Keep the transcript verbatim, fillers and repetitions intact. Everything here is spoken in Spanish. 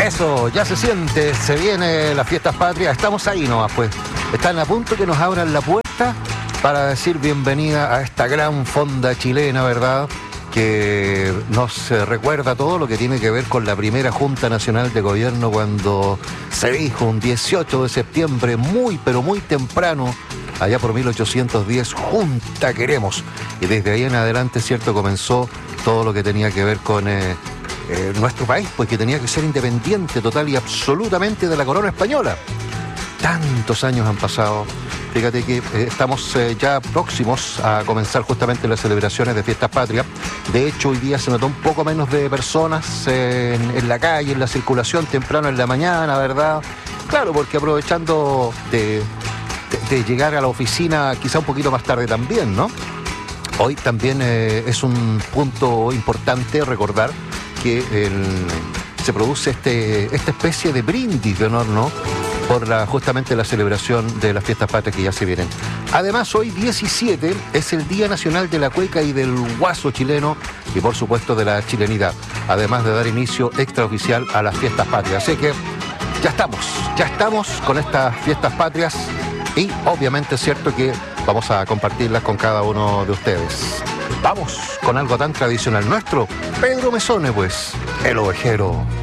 Eso, ya se siente, se viene las fiestas patrias, estamos ahí nomás pues. Están a punto que nos abran la puerta para decir bienvenida a esta gran fonda chilena, ¿verdad? Que nos eh, recuerda todo lo que tiene que ver con la primera Junta Nacional de Gobierno cuando se dijo un dieciocho de septiembre, muy pero muy temprano, allá por mil ochocientos diez, Junta queremos. Y desde ahí en adelante, cierto, comenzó todo lo que tenía que ver con eh, eh, nuestro país, pues que tenía que ser independiente total y absolutamente de la corona española. Tantos años han pasado. Fíjate que eh, estamos eh, ya próximos a comenzar justamente las celebraciones de Fiestas Patrias. De hecho, hoy día se notó un poco menos de personas eh, en, en la calle, en la circulación, temprano en la mañana, ¿verdad? Claro, porque aprovechando de, de, de llegar a la oficina quizá un poquito más tarde también, ¿no? Hoy también eh, es un punto importante recordar que el, se produce este, esta especie de brindis de honor, ¿no? Por la, justamente la celebración de las fiestas patrias que ya se vienen. Además, hoy diecisiete es el Día Nacional de la Cueca y del Guaso chileno y por supuesto de la chilenidad, además de dar inicio extraoficial a las fiestas patrias. Así que ya estamos, ya estamos con estas fiestas patrias y obviamente es cierto que vamos a compartirlas con cada uno de ustedes. Vamos con algo tan tradicional nuestro, Pedro Mesone, pues, el ovejero.